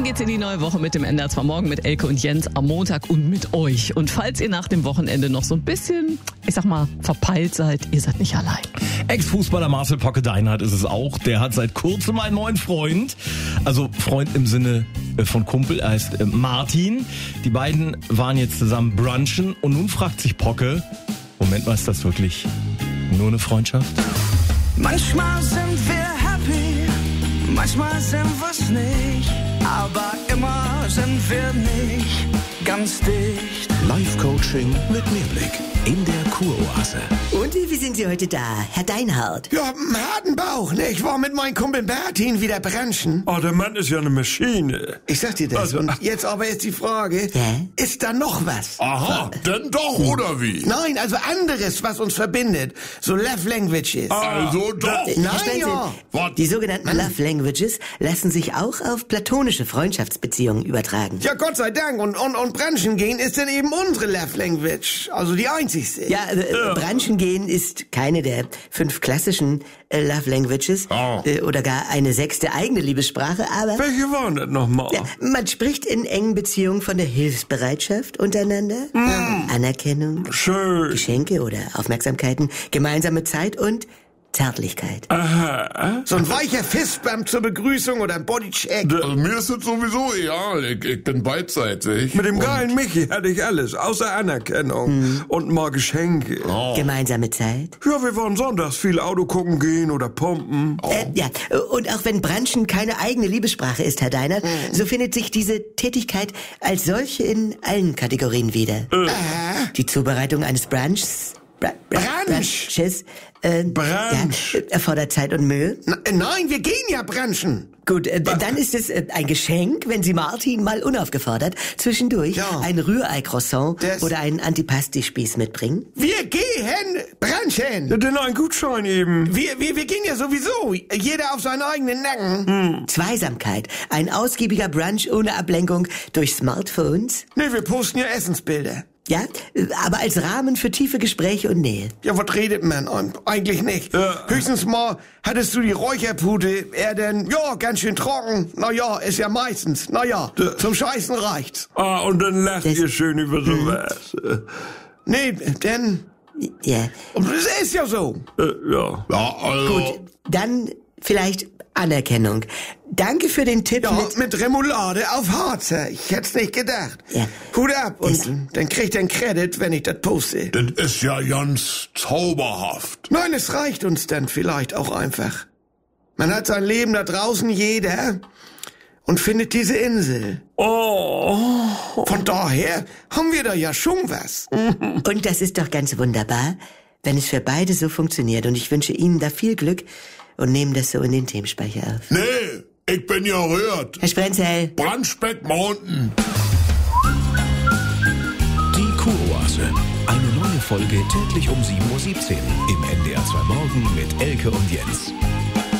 geht's in die neue Woche mit dem NDR 2 Morgen mit Elke und Jens am Montag und mit euch. Und falls ihr nach dem Wochenende noch so ein bisschen, ich sag mal, verpeilt seid, ihr seid nicht allein. Ex-Fußballer Marcel Pocke-Deinhardt ist es auch. Der hat seit kurzem einen neuen Freund. Also Freund im Sinne von Kumpel, er heißt Martin. Die beiden waren jetzt zusammen brunchen und nun fragt sich Pocke, Moment mal, ist das wirklich nur eine Freundschaft? Manchmal sind wir happy, manchmal sind wir's nicht, aber immer sind wir nicht ganz dicht. Live-Coaching mit Mehrblick in der Kuroase. Und wie sind Sie heute da, Herr Deinhardt? Ja, einen harten Bauch, ne? Ich war mit meinem Kumpel Bertin wieder brunchen. Oh, der Mann ist ja eine Maschine. Ich sag dir das. Und jetzt aber ist die Frage, ist da noch was? Aha, denn doch, oder wie? Nein, also anderes, was uns verbindet. So Love Languages. Also doch. Nein, ja. Die sogenannten Love Languages lassen sich auch auf platonische Freundschaftsbeziehungen übertragen. Ja, Gott sei Dank. Und brunchen gehen ist dann eben unsere Love Language. Also die einzigste. Ja, brunchen gehen ist keine der 5 klassischen Love Languages oder gar eine 6. eigene Liebessprache, aber... Welche waren das nochmal? Ja, man spricht in engen Beziehungen von der Hilfsbereitschaft untereinander, Anerkennung, Schön. Geschenke oder Aufmerksamkeiten, gemeinsame Zeit und Zärtlichkeit. Aha. So ein weicher Fistbump zur Begrüßung oder ein Bodycheck. Also mir ist es sowieso egal, ich bin beidseitig. Mit dem geilen Michi hatte ich alles, außer Anerkennung und mal Geschenke. Gemeinsame Zeit. Ja, wir wollen sonntags viel Auto gucken gehen oder pumpen. Ja, und auch wenn Brunchen keine eigene Liebessprache ist, Herr Deinhardt, so findet sich diese Tätigkeit als solche in allen Kategorien wieder. Die Zubereitung eines Brunches erfordert Zeit und Mühe. Nein, wir gehen ja brunchen. Gut, dann ist es ein Geschenk, wenn Sie Martin mal unaufgefordert zwischendurch ein Rührei-Croissant oder einen Antipasti-Spieß mitbringen. Wir gehen brunchen. Ja, denn ein Gutschein eben. Wir gehen ja sowieso. Jeder auf seinen eigenen Nacken. Zweisamkeit. Ein ausgiebiger Brunch ohne Ablenkung durch Smartphones. Nee, wir posten ja Essensbilder. Ja, aber als Rahmen für tiefe Gespräche und Nähe. Ja, was redet man? Eigentlich nicht. Höchstens mal hattest du die Räucherpute, er denn, ja, ganz schön trocken. Na ja, ist ja meistens. Na ja, zum Scheißen reicht's. Und dann lacht ihr schön über sowas. Nee, denn... Ja. Und das ist ja so. Ja. Ja, also... Gut, dann vielleicht Anerkennung. Danke für den Tipp mit Remoulade auf Harze. Ich hätt's nicht gedacht. Ja. Hut ab und dann kriegt er einen Credit, wenn ich das poste. Das ist ja ganz zauberhaft. Nein, es reicht uns dann vielleicht auch einfach. Man hat sein Leben da draußen, jeder, und findet diese Insel. Von daher haben wir da ja schon was. Und das ist doch ganz wunderbar, wenn es für beide so funktioniert. Und ich wünsche Ihnen da viel Glück und nehme das so in den Themenspeicher auf. Nee, ich bin ja rührt. Herr Sprenzel. Brunchback Mountain. Die Kuroase. Eine neue Folge täglich um 7:17 Uhr im NDR 2 Morgen mit Elke und Jens.